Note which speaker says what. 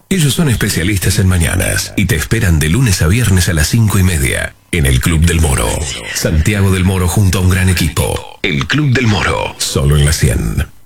Speaker 1: Ellos son especialistas en mañanas y te esperan de lunes a viernes a las 5:30 en el Club del Moro. Santiago del Moro junto a un gran equipo. El Club del Moro, solo en la 100.